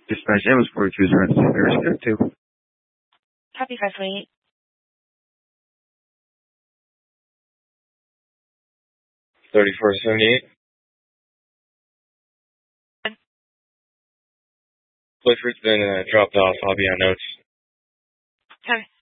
Dispatch ambulance 42 too. Copy 548. $34.78. Clifford's been dropped off. I'll be on notes. Okay.